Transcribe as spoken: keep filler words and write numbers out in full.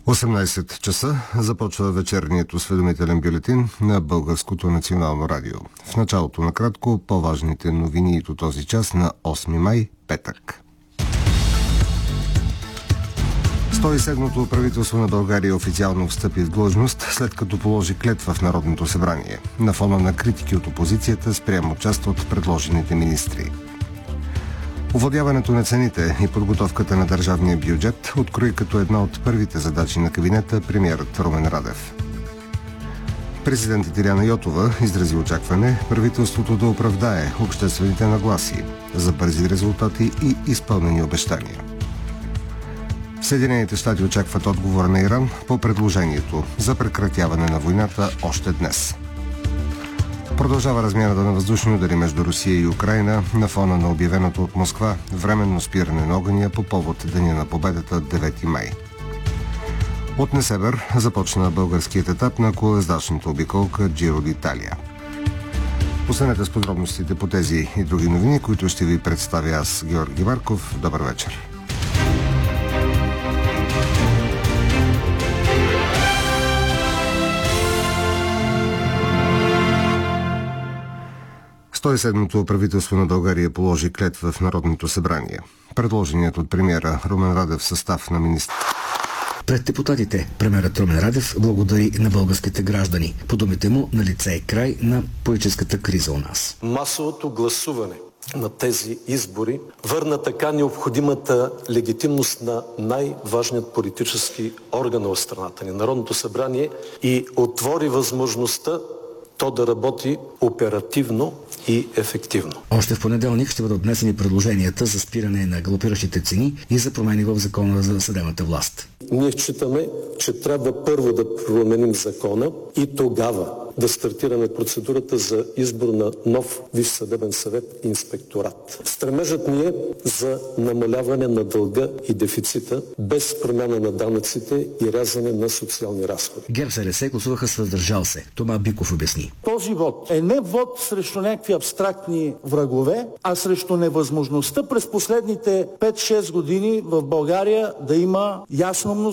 осемнайсет часа започва вечерният осведомителен бюлетин на Българското национално радио. В началото накратко по-важните новини до този час на осми май, петък. сто и седмото правителство на България официално встъпи в длъжност, след като положи клетва в Народното събрание, на фона на критики от опозицията спрямо част от предложените министри. Овладяването на цените и подготовката на държавния бюджет открои като една от първите задачи на кабинета премиерът Румен Радев. Президентът Илияна Йотова изрази очакване правителството да оправдае обществените нагласи за бързи резултати и изпълнени обещания. Съединените щати очакват отговор на Иран по предложението за прекратяване на войната още днес. Продължава размяната на въздушни удари между Русия и Украйна на фона на обявеното от Москва временно спиране на огъня по повод Деня на победата девети май. От Несебър започна българският етап на колездачната обиколка Джиро д'Италия. Останете с подробностите по тези и други новини, които ще ви представя аз, Георги Марков. Добър вечер. сто и седмото правителство на България положи клетва в Народното събрание. Предложеният от премиера Румен Радев състав на министр... Пред депутатите премиерът Румен Радев благодари на българските граждани. По думите му, на лице е край на политическата криза у нас. Масовото гласуване на тези избори върна така необходимата легитимност на най-важният политически орган в страната ни, Народното събрание, и отвори възможността то да работи оперативно и ефективно. Още в понеделник ще бъдат отнесени предложенията за спиране на галопиращите цени и за промени в закона за съдебната власт. Ние считаме, че трябва първо да променим закона и тогава да стартираме процедурата за избор на нов Висш съдебен съвет и инспекторат. Стремежът ни е за намаляване на дълга и дефицита без промяна на данъците и рязане на социални разходи. ГЕРБ СДС гласуваха с въздържал се. Тома Биков обясни. Този вод е не вод срещу някакви абстрактни врагове, а срещу невъзможността през последните пет-шест години в България да има ясно мнозинство